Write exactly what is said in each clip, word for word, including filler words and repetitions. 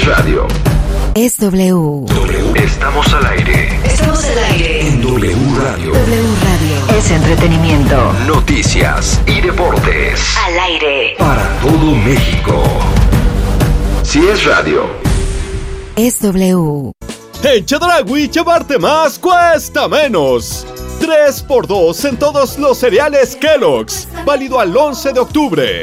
radio. Es W. W. Estamos al aire. Estamos al aire. En W Radio. W Radio. Es entretenimiento. Noticias y deportes. Al aire. Para todo México. Si es radio. Es W. En Chedraui, llevarte más cuesta menos. tres por dos en todos los cereales Kellogg's. Válido al once de octubre.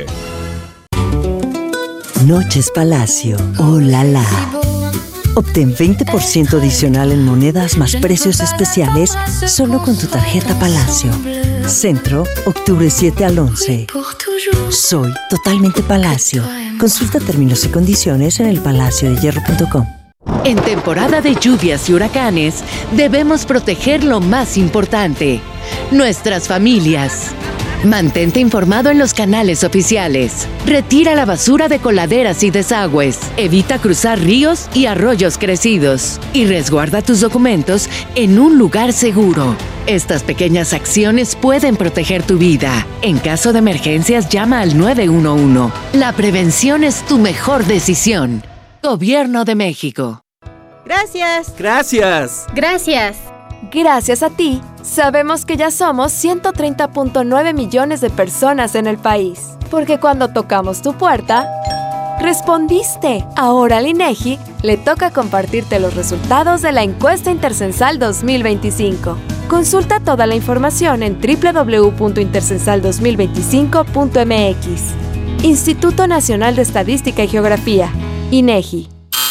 Noches Palacio. Oh la la. Obtén veinte por ciento adicional en monedas más precios especiales solo con tu tarjeta Palacio. Centro, octubre siete al once. Soy totalmente Palacio. Consulta términos y condiciones en el palacio de hierro punto com. En temporada de lluvias y huracanes, debemos proteger lo más importante, nuestras familias. Mantente informado en los canales oficiales. Retira la basura de coladeras y desagües. Evita cruzar ríos y arroyos crecidos. Y resguarda tus documentos en un lugar seguro. Estas pequeñas acciones pueden proteger tu vida. En caso de emergencias, llama al nueve uno uno. La prevención es tu mejor decisión. Gobierno de México. Gracias. Gracias. Gracias. Gracias a ti, sabemos que ya somos ciento treinta punto nueve millones de personas en el país. Porque cuando tocamos tu puerta, respondiste. Ahora al INEGI le toca compartirte los resultados de la encuesta Intercensal dos mil veinticinco. Consulta toda la información en doble u doble u doble u punto intercensal dos mil veinticinco punto m x. Instituto Nacional de Estadística y Geografía, INEGI.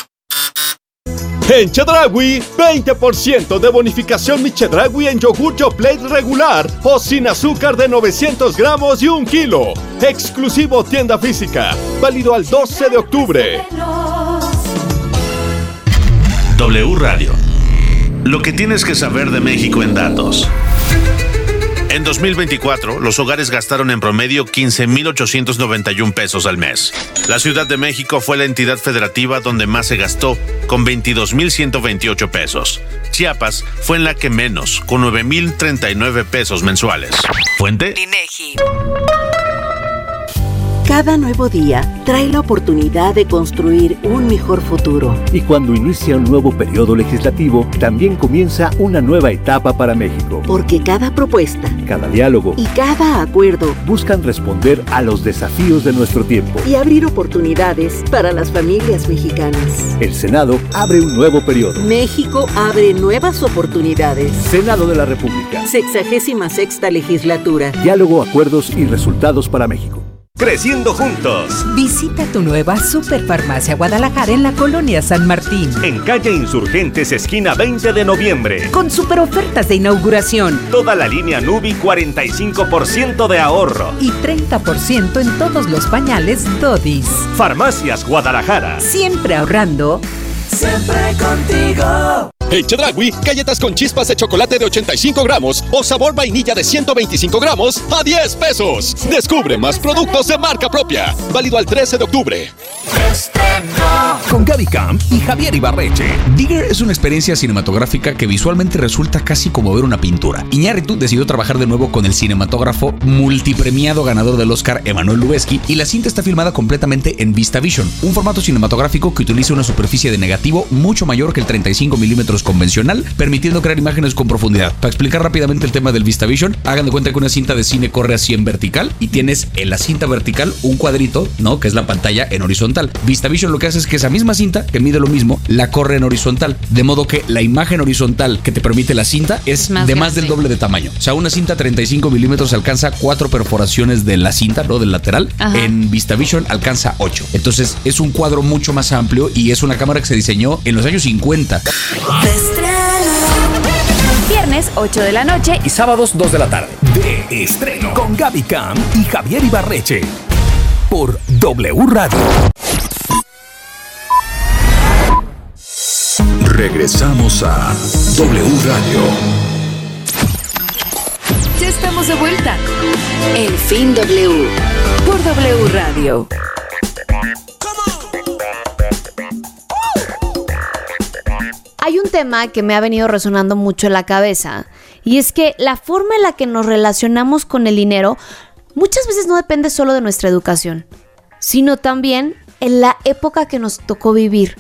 En Chedraui, veinte por ciento de bonificación Mi Chedraui en yogur Yoplait regular o sin azúcar de novecientos gramos y un kilo. Exclusivo tienda física. Válido al doce de octubre. W Radio. Lo que tienes que saber de México en datos. En dos mil veinticuatro, los hogares gastaron en promedio quince mil ochocientos noventa y uno pesos al mes. La Ciudad de México fue la entidad federativa donde más se gastó, con veintidós mil ciento veintiocho pesos. Chiapas fue en la que menos, con nueve mil treinta y nueve pesos mensuales. ¿Fuente? INEGI. Cada nuevo día trae la oportunidad de construir un mejor futuro. Y cuando inicia un nuevo periodo legislativo, también comienza una nueva etapa para México. Porque cada propuesta, cada diálogo y cada acuerdo buscan responder a los desafíos de nuestro tiempo y abrir oportunidades para las familias mexicanas. El Senado abre un nuevo periodo. México abre nuevas oportunidades. Senado de la República. Sexagésima sexta legislatura. Diálogo, acuerdos y resultados para México. Creciendo juntos. Visita tu nueva Superfarmacia Guadalajara en la colonia San Martín. En calle Insurgentes, esquina veinte de noviembre. Con super ofertas de inauguración. Toda la línea Nubi, cuarenta y cinco por ciento de ahorro. Y treinta por ciento en todos los pañales Dodis. Farmacias Guadalajara. Siempre ahorrando. Siempre contigo. En Chedraui, galletas con chispas de chocolate de ochenta y cinco gramos o sabor vainilla de ciento veinticinco gramos a diez pesos. Descubre más productos de marca propia. Válido al trece de octubre. Con Gaby Camp y Javier Ibarreche. Digger es una experiencia cinematográfica que visualmente resulta casi como ver una pintura. Iñárritu decidió trabajar de nuevo con el cinematógrafo multipremiado ganador del Oscar Emanuel Lubezki y la cinta está filmada completamente en VistaVision, un formato cinematográfico que utiliza una superficie de negativo mucho mayor que el treinta y cinco milímetros convencional, permitiendo crear imágenes con profundidad. Para explicar rápidamente el tema del VistaVision, hagan de cuenta que una cinta de cine corre a cien vertical y tienes en la cinta vertical un cuadrito, ¿no? Que es la pantalla en horizontal. VistaVision lo que hace es que esa misma cinta, que mide lo mismo, la corre en horizontal, de modo que la imagen horizontal que te permite la cinta es más de más grande. Del doble de tamaño. O sea, una cinta treinta y cinco milímetros alcanza cuatro perforaciones de la cinta, ¿no? Del lateral. Ajá. En VistaVision alcanza ocho. Entonces es un cuadro mucho más amplio y es una cámara que se diseñó en los años cincuenta. Viernes ocho de la noche y sábados dos de la tarde. De estreno con Gaby Camp y Javier Ibarreche por W Radio. Regresamos a W Radio. Ya estamos de vuelta. En Fin W. Por W Radio. Hay un tema que me ha venido resonando mucho en la cabeza y es que la forma en la que nos relacionamos con el dinero muchas veces no depende solo de nuestra educación, sino también en la época que nos tocó vivir.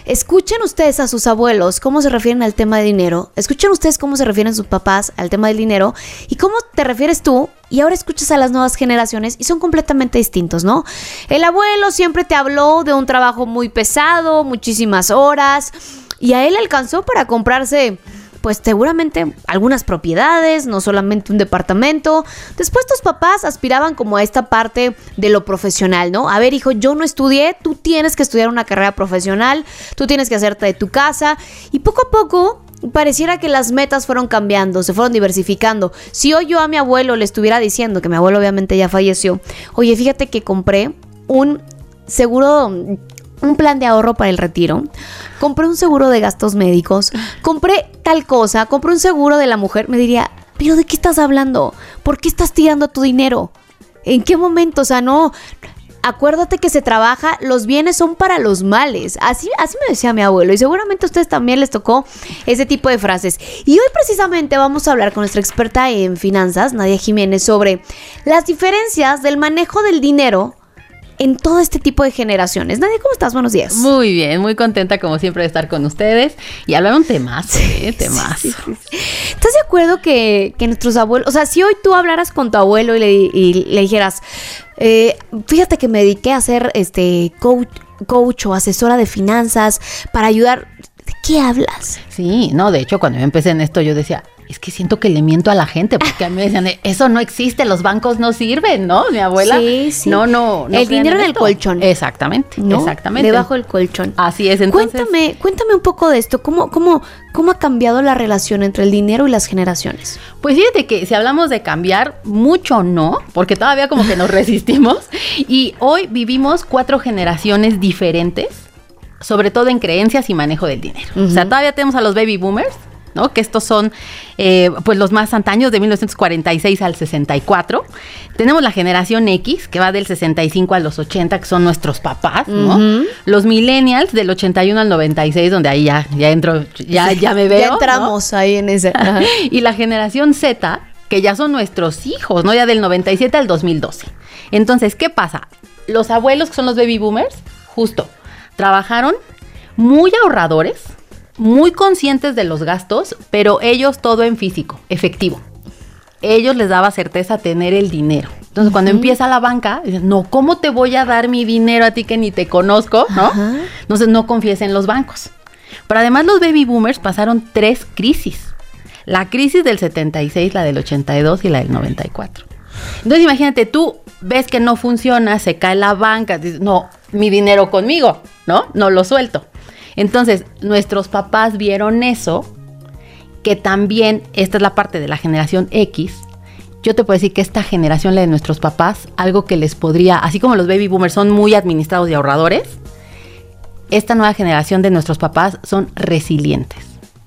escuchen ustedes a sus abuelos cómo se refieren al tema de dinero, escuchen ustedes cómo se refieren sus papás al tema del dinero y cómo te refieres tú y ahora escuchas a las nuevas generaciones y son completamente distintos, ¿no? El abuelo siempre te habló de un trabajo muy pesado, muchísimas horas y a él alcanzó para comprarse pues seguramente algunas propiedades, no solamente un departamento. Después tus papás aspiraban como a esta parte de lo profesional, ¿no? A ver, hijo, yo no estudié, tú tienes que estudiar una carrera profesional, tú tienes que hacerte de tu casa. Y poco a poco pareciera que las metas fueron cambiando, se fueron diversificando. Si hoy yo a mi abuelo le estuviera diciendo, que mi abuelo obviamente ya falleció, oye, fíjate que compré un seguro... un plan de ahorro para el retiro, compré un seguro de gastos médicos, compré tal cosa, compré un seguro de la mujer, me diría, ¿pero de qué estás hablando? ¿Por qué estás tirando tu dinero? ¿En qué momento? O sea, no, acuérdate que se trabaja, los bienes son para los males. Así, así me decía mi abuelo y seguramente a ustedes también les tocó ese tipo de frases. Y hoy precisamente vamos a hablar con nuestra experta en finanzas, Nadia Jiménez, sobre las diferencias del manejo del dinero en todo este tipo de generaciones. Nadia, ¿cómo estás? Buenos días. Muy bien, muy contenta como siempre de estar con ustedes y hablar un temazo, ¿eh? Temazo. Sí, sí, sí. ¿Estás de acuerdo que, que nuestros abuelos, o sea, si hoy tú hablaras con tu abuelo y le, y le dijeras, eh, fíjate que me dediqué a ser este coach, coach o asesora de finanzas para ayudar, ¿de qué hablas? Sí, no, de hecho cuando yo empecé en esto yo decía, es que siento que le miento a la gente, porque a mí me decían, eso no existe, los bancos no sirven, ¿no? Mi abuela. Sí, sí. No, no, no. El dinero en el colchón. Exactamente, ¿no? Exactamente. Debajo del colchón. Así es, entonces. Cuéntame, cuéntame un poco de esto, ¿cómo, cómo, cómo ha cambiado la relación entre el dinero y las generaciones? Pues fíjate que si hablamos de cambiar, mucho no, porque todavía como que nos resistimos, y hoy vivimos cuatro generaciones diferentes, sobre todo en creencias y manejo del dinero. Uh-huh. O sea, todavía tenemos a los baby boomers, ¿no? Que estos son eh, pues los más antaños, de mil novecientos cuarenta y seis al sesenta y cuatro. Tenemos la generación X, que va del sesenta y cinco a los ochenta, que son nuestros papás, ¿no? Uh-huh. Los millennials del ochenta y uno al noventa y seis, donde ahí ya, ya entro, ya, sí, ya me veo. Ya entramos, ¿no? Ahí en ese. Ajá. Y la generación Z, que ya son nuestros hijos, ¿no? Ya del noventa y siete al dos mil doce. Entonces, ¿qué pasa? Los abuelos, que son los baby boomers, justo, trabajaron muy ahorradores, muy conscientes de los gastos, pero ellos todo en físico, efectivo. Ellos les daba certeza tener el dinero. Entonces, uh-huh. cuando empieza la banca, dicen, no, ¿cómo te voy a dar mi dinero a ti que ni te conozco? ¿No? Uh-huh. Entonces, no confíes en los bancos. Pero además, los baby boomers pasaron tres crisis. La crisis del setenta y seis, la del ochenta y dos y la del noventa y cuatro. Entonces, imagínate, tú ves que no funciona, se cae la banca, dices, no, mi dinero conmigo, ¿no? No lo suelto. Entonces, nuestros papás vieron eso, que también, esta es la parte de la generación X, yo te puedo decir que esta generación, la de nuestros papás, algo que les podría, así como los baby boomers son muy administrados y ahorradores, esta nueva generación de nuestros papás son resilientes.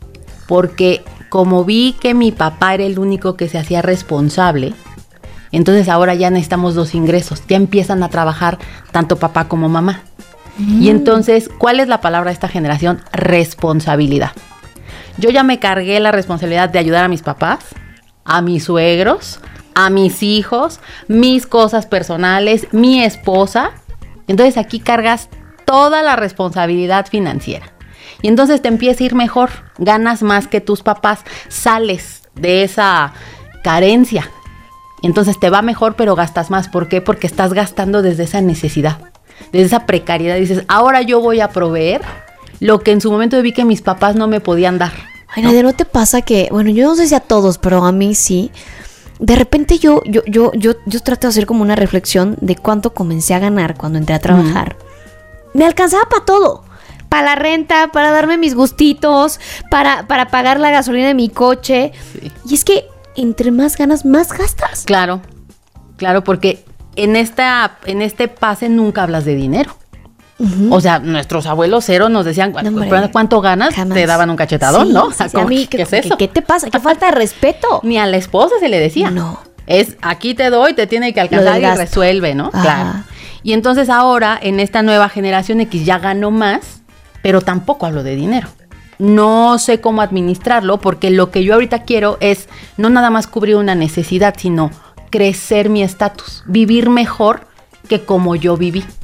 Porque como vi que mi papá era el único que se hacía responsable, entonces ahora ya necesitamos dos ingresos, ya empiezan a trabajar tanto papá como mamá. Mm. Y entonces, ¿cuál es la palabra de esta generación? Responsabilidad. Yo ya me cargué la responsabilidad de ayudar a mis papás, a mis suegros, a mis hijos, mis cosas personales, mi esposa. Entonces aquí cargas toda la responsabilidad financiera. Y entonces te empieza a ir mejor, ganas más que tus papás, sales de esa carencia. Entonces te va mejor, pero gastas más. ¿Por qué? Porque estás gastando desde esa necesidad, desde esa precariedad. Dices, ahora yo voy a proveer lo que en su momento vi que mis papás no me podían dar. Ay, Nadia, ¿no te pasa que, bueno, yo no sé si a todos, pero a mí sí, de repente yo, yo, yo, yo, yo trato de hacer como una reflexión de cuánto comencé a ganar cuando entré a trabajar. Mm. Me alcanzaba para todo. Para la renta, para darme mis gustitos, para, para pagar la gasolina de mi coche. Sí. Y es que entre más ganas, más gastas. Claro, claro, porque en esta, en este pase nunca hablas de dinero. Uh-huh. O sea, nuestros abuelos cero nos decían, no, ¿cuánto ganas? Jamás. Te daban un cachetadón, sí, ¿no? Sí, sí, a mí, ¿qué, ¿qué es eso? ¿Qué, ¿Qué te pasa? ¿Qué falta de respeto? Ni a la esposa se le decía. No. Es, aquí te doy, te tiene que alcanzar y resuelve, ¿no? Ajá. Claro. Y entonces ahora, en esta nueva generación X, ya gano más, pero tampoco hablo de dinero. No sé cómo administrarlo, porque lo que yo ahorita quiero es no nada más cubrir una necesidad, sino crecer mi estatus, vivir mejor que como yo viví.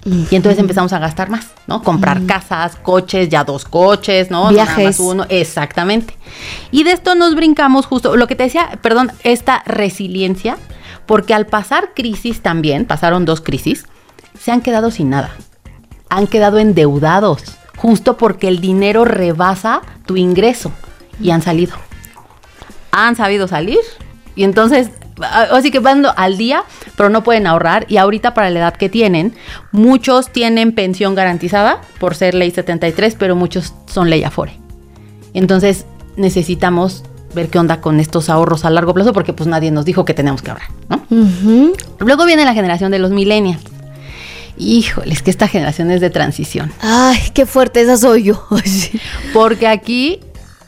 Uh-huh. Y entonces empezamos a gastar más, ¿no? Comprar uh-huh. casas, coches, ya dos coches, ¿no? Viajes. Nada más uno. Exactamente. Y de esto nos brincamos justo, lo que te decía, perdón, esta resiliencia, porque al pasar crisis también, pasaron dos crisis, se han quedado sin nada. Han quedado endeudados, justo porque el dinero rebasa tu ingreso y han salido. Han sabido salir y entonces, así que van al día, pero no pueden ahorrar y ahorita para la edad que tienen, muchos tienen pensión garantizada por ser ley setenta y tres, pero muchos son ley Afore. Entonces necesitamos ver qué onda con estos ahorros a largo plazo porque pues nadie nos dijo que tenemos que ahorrar, ¿no? Uh-huh. Luego viene la generación de los millennials. Híjole, es que esta generación es de transición. Ay, qué fuerte, esa soy yo. Porque aquí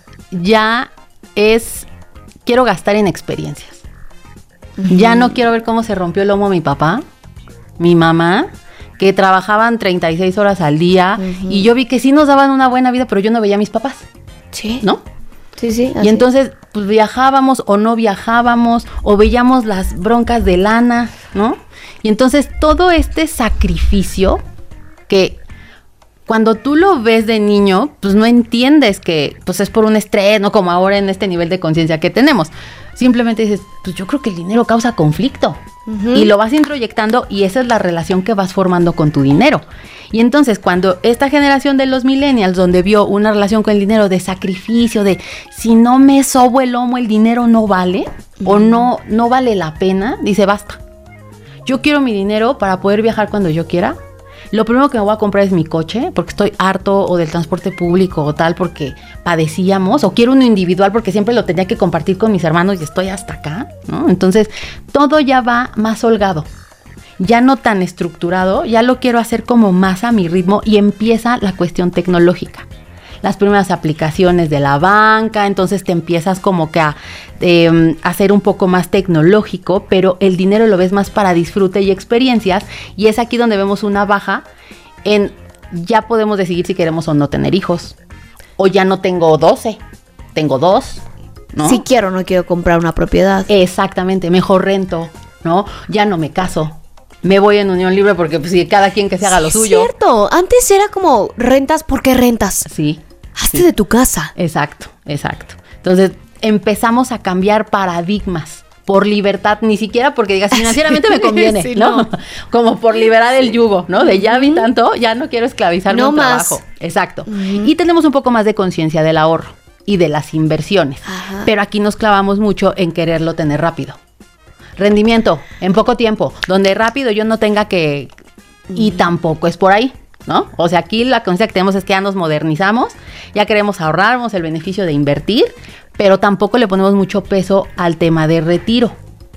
ya es, quiero gastar en experiencias. Uh-huh. Ya no quiero ver cómo se rompió el lomo mi papá, mi mamá, que trabajaban treinta y seis horas al día. Uh-huh. Y yo vi que sí nos daban una buena vida, pero yo no veía a mis papás. Sí. ¿No? Sí, sí. Así. Y entonces, pues viajábamos o no viajábamos, o veíamos las broncas de lana, ¿no? Y entonces todo este sacrificio que cuando tú lo ves de niño, pues no entiendes que pues es por un estrés, no como ahora en este nivel de conciencia que tenemos. Simplemente dices, pues yo creo que el dinero causa conflicto. Uh-huh. Y lo vas introyectando y esa es la relación que vas formando con tu dinero. Y entonces cuando esta generación de los millennials, donde vio una relación con el dinero de sacrificio, de si no me sobo el lomo, el dinero no vale, uh-huh. o no, no vale la pena, dice basta. Yo quiero mi dinero para poder viajar cuando yo quiera. Lo primero que me voy a comprar es mi coche, porque estoy harto o del transporte público o tal, porque padecíamos. O quiero uno individual porque siempre lo tenía que compartir con mis hermanos y estoy hasta acá, ¿no? Entonces, todo ya va más holgado. Ya no tan estructurado, ya lo quiero hacer como más a mi ritmo y empieza la cuestión tecnológica. Las primeras aplicaciones de la banca, entonces te empiezas como que a eh, hacer un poco más tecnológico, pero el dinero lo ves más para disfrute y experiencias, y es aquí donde vemos una baja en ya podemos decidir si queremos o no tener hijos, o ya no tengo doce, tengo dos, ¿no? Si quiero o no quiero comprar una propiedad. Exactamente, mejor rento, ¿no? Ya no me caso. Me voy en unión libre porque pues, cada quien que se haga sí, lo suyo. Es cierto, antes era como rentas, ¿por qué rentas? Sí. Hazte sí. de tu casa. Exacto, exacto. Entonces empezamos a cambiar paradigmas por libertad, ni siquiera porque digas financieramente me conviene, sí, ¿no? no. Como por liberar el yugo, ¿no? De ya vi tanto, ya no quiero esclavizarme no un más. trabajo. Exacto. Uh-huh. Y tenemos un poco más de conciencia del ahorro y de las inversiones. Ajá. Pero aquí nos clavamos mucho en quererlo tener rápido. Rendimiento en poco tiempo, donde rápido yo no tenga que... Y tampoco es por ahí, ¿no? O sea, aquí la conciencia que tenemos es que ya nos modernizamos, ya queremos ahorrarnos el beneficio de invertir, pero tampoco le ponemos mucho peso al tema de retiro.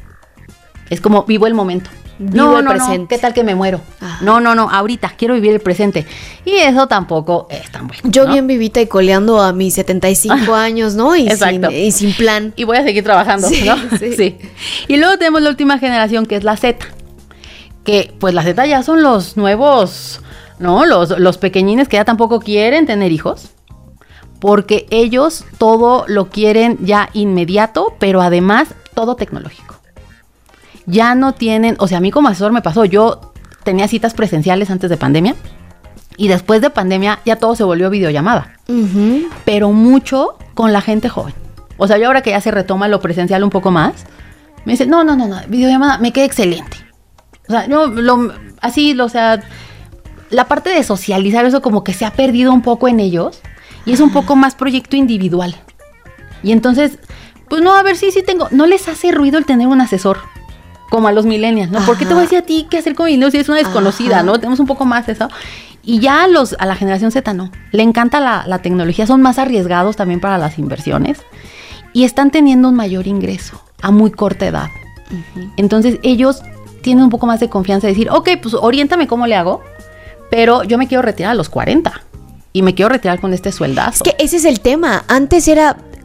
Es como vivo el momento. Vivo no, el no, presente. no, ¿qué tal que me muero? Ajá. No, no, no, ahorita quiero vivir el presente. Y eso tampoco es tan bueno, Yo ¿no? bien vivita y coleando a mis setenta y cinco años, ¿no? Y Exacto. sin, y sin plan. Y voy a seguir trabajando, sí, ¿no? Sí. sí. Y luego tenemos la última generación, que es la Z. Que, pues, la Z ya son los nuevos, ¿no? Los, los pequeñines que ya tampoco quieren tener hijos. Porque ellos todo lo quieren ya inmediato, pero además todo tecnológico. Ya no tienen, o sea, a mí como asesor me pasó, yo tenía citas presenciales antes de pandemia y después de pandemia ya todo se volvió videollamada, uh-huh. pero mucho con la gente joven. O sea, yo ahora que ya se retoma lo presencial un poco más, me dicen, no, no, no, no, videollamada me queda excelente. O sea, yo, lo, así, o sea, la parte de socializar, eso como que se ha perdido un poco en ellos y es un poco más proyecto individual. Y entonces, pues no, a ver, sí, sí tengo, no les hace ruido el tener un asesor. Como a los millennials, ¿no? Ajá. ¿Por qué te voy a decir a ti qué hacer con mi dinero si eres una desconocida, Ajá. ¿no? Tenemos un poco más de eso. Y ya a, los, a la generación Z no. Le encanta la, la tecnología, son más arriesgados también para las inversiones y están teniendo un mayor ingreso a muy corta edad. Uh-huh. Entonces ellos tienen un poco más de confianza de decir, ok, pues oriéntame cómo le hago, pero yo me quiero retirar a los cuarenta y me quiero retirar con este sueldazo. Es que ese es el tema. Antes era...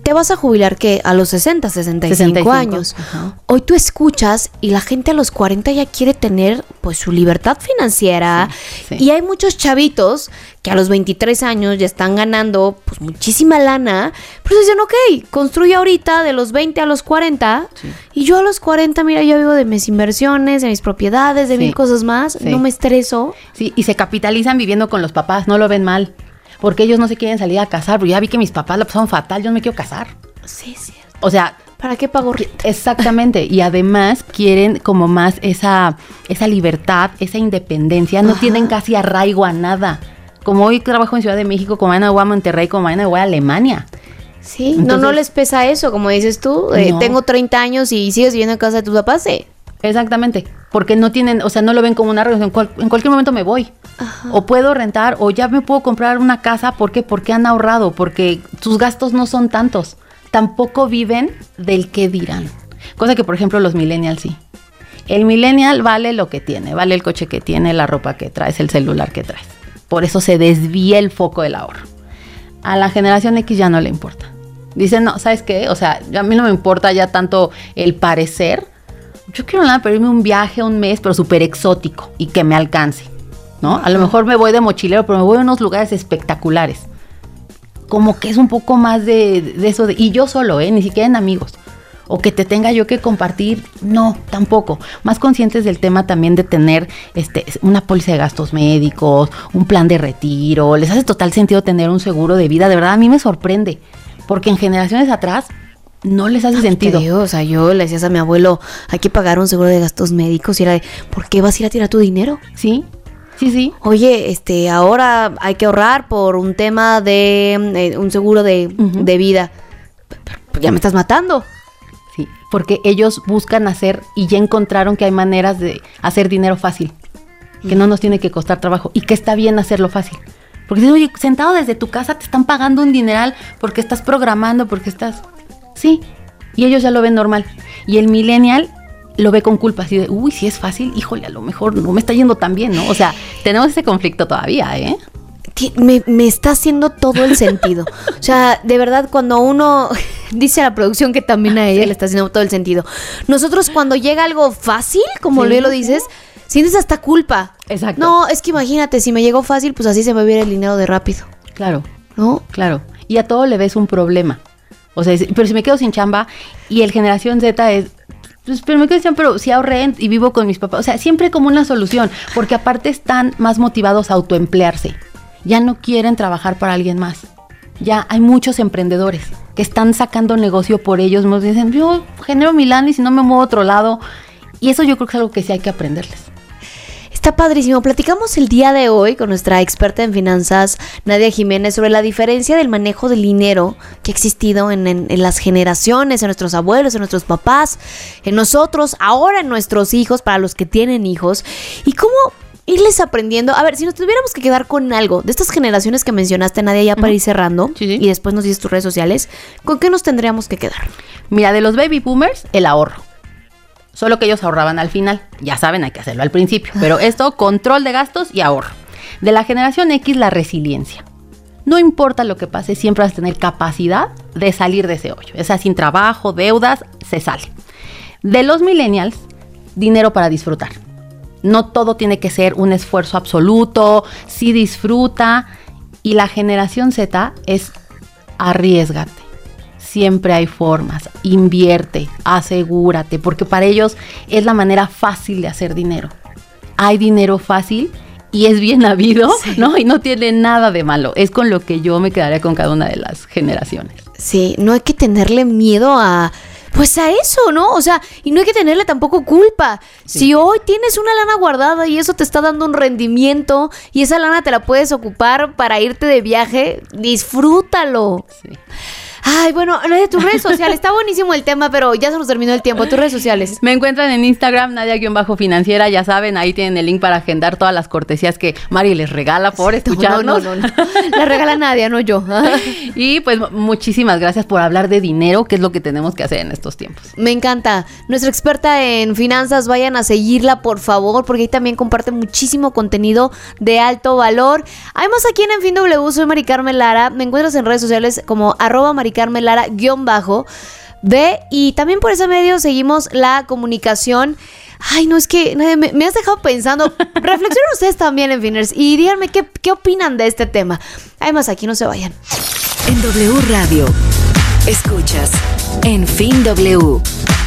te vas a jubilar, ¿qué? A los sesenta, sesenta y cinco, sesenta y cinco años. Ajá. Hoy tú escuchas y la gente a los cuarenta ya quiere tener pues su libertad financiera. Sí, sí. Y hay muchos chavitos que a los veintitrés años ya están ganando pues muchísima lana, pero dicen, ok, construye ahorita de los veinte a los cuarenta, sí. Y yo a los cuarenta, mira, yo vivo de mis inversiones, de mis propiedades, de sí. mil cosas más, sí. No me estreso. Sí, y se capitalizan viviendo con los papás, no lo ven mal. Porque ellos no se quieren salir a casar, porque ya vi que mis papás la pasaron fatal, yo no me quiero casar. Sí, sí. O sea, ¿para qué pago renta? Exactamente, y además quieren como más esa, esa libertad, esa independencia, no Ajá. tienen casi arraigo a nada. Como hoy trabajo en Ciudad de México, como mañana voy a Monterrey, como mañana voy a Alemania. Sí, Entonces, no, no les pesa eso, como dices tú, eh, no. tengo treinta años y sigues viviendo en casa de tus papás, ¿eh? Exactamente, porque no tienen, o sea, no lo ven como una relación, en, cual, en cualquier momento me voy. Ajá. O puedo rentar, o ya me puedo comprar una casa, ¿por qué? Porque han ahorrado, porque sus gastos no son tantos. Tampoco viven del qué dirán. Cosa que, por ejemplo, los millennials sí. El millennial vale lo que tiene, vale el coche que tiene, la ropa que traes, el celular que traes. Por eso se desvía el foco del ahorro. A la generación X ya no le importa. Dicen, no, ¿sabes qué? O sea, a mí no me importa ya tanto el parecer. Yo quiero nada, pero irme un viaje, un mes, pero súper exótico y que me alcance, ¿no? A lo mejor me voy de mochilero, pero me voy a unos lugares espectaculares. Como que es un poco más de, de eso, de, y yo solo, ¿eh? Ni siquiera en amigos. O que te tenga yo que compartir, no, tampoco. Más conscientes del tema también de tener este, una póliza de gastos médicos, un plan de retiro. Les hace total sentido tener un seguro de vida. De verdad, a mí me sorprende, porque en generaciones atrás no les hace sentido. Digo, o sea, yo le decías a mi abuelo, hay que pagar un seguro de gastos médicos, y era de, ¿por qué vas a ir a tirar tu dinero? Sí, sí, sí. Oye, este, ahora hay que ahorrar por un tema de eh, un seguro de, uh-huh. de vida. Pero, pero ya me estás matando. Sí, porque ellos buscan hacer y ya encontraron que hay maneras de hacer dinero fácil, que uh-huh. no nos tiene que costar trabajo y que está bien hacerlo fácil. Porque si, oye, sentado desde tu casa te están pagando un dineral porque estás programando, porque estás... Sí, y ellos ya lo ven normal. Y el millennial lo ve con culpa, así de, uy, si es fácil, híjole, a lo mejor no me está yendo tan bien, ¿no? O sea, tenemos ese conflicto todavía, ¿eh? Me, me está haciendo todo el sentido. O sea, de verdad, cuando uno dice a la producción que también a ella sí. le está haciendo todo el sentido. Nosotros cuando llega algo fácil, como sí. lo dices, sientes hasta culpa. Exacto. No, es que imagínate, si me llegó fácil, pues así se me va a ir el dinero de rápido. Claro, ¿no? Claro. Y a todo le ves un problema. O sea, pero si me quedo sin chamba, y el generación Z es, pues, pero me quedo sin chamba, pero si ahorré y vivo con mis papás. O sea, siempre como una solución, porque aparte están más motivados a autoemplearse. Ya no quieren trabajar para alguien más. Ya hay muchos emprendedores que están sacando negocio por ellos mismos. Dicen, yo genero mi lana y si no me muevo a otro lado. Y eso yo creo que es algo que sí hay que aprenderles. Está padrísimo. Platicamos el día de hoy con nuestra experta en finanzas, Nadia Jiménez, sobre la diferencia del manejo del dinero que ha existido en, en, en las generaciones, en nuestros abuelos, en nuestros papás, en nosotros, ahora en nuestros hijos, para los que tienen hijos. Y cómo irles aprendiendo. A ver, si nos tuviéramos que quedar con algo de estas generaciones que mencionaste, Nadia, ya para uh-huh. ir cerrando, sí, sí. y después nos dices tus redes sociales, ¿con qué nos tendríamos que quedar? Mira, de los baby boomers, el ahorro. Solo que ellos ahorraban al final. Ya saben, hay que hacerlo al principio. Pero esto, control de gastos y ahorro. De la generación X, la resiliencia. No importa lo que pase, siempre vas a tener capacidad de salir de ese hoyo. O sea, sin trabajo, deudas, se sale. De los millennials, dinero para disfrutar. No todo tiene que ser un esfuerzo absoluto, sí disfruta. Y la generación Z es arriésgate. Siempre hay formas, invierte, asegúrate, porque para ellos es la manera fácil de hacer dinero. Hay dinero fácil y es bien habido, sí. ¿no? Y no tiene nada de malo. Es con lo que yo me quedaría con cada una de las generaciones. Sí, no hay que tenerle miedo a... Pues a eso, ¿no? O sea, y no hay que tenerle tampoco culpa. Sí. Si hoy tienes una lana guardada y eso te está dando un rendimiento y esa lana te la puedes ocupar para irte de viaje, disfrútalo. Sí. Ay, bueno, de tus redes sociales, está buenísimo el tema, pero ya se nos terminó el tiempo. Tus redes sociales. Me encuentran en Instagram, Nadia-Financiera, ya saben, ahí tienen el link para agendar todas las cortesías que Mari les regala por escucharnos. No, no, no, no. La regala Nadia, no yo. Y pues muchísimas gracias por hablar de dinero, que es lo que tenemos que hacer en estos tiempos. Me encanta. Nuestra experta en finanzas, vayan a seguirla, por favor, porque ahí también comparte muchísimo contenido de alto valor. Hay más aquí en En Fin W, soy Mari Carmen Lara. Me encuentras en redes sociales como arroba Mari Maricarmen Lara guión bajo B, y también por ese medio seguimos la comunicación. Ay, no, es que me, me has dejado pensando. Reflexionen ustedes también en Finners y díganme qué, qué opinan de este tema. Además, aquí no se vayan. En W Radio, escuchas En Fin W.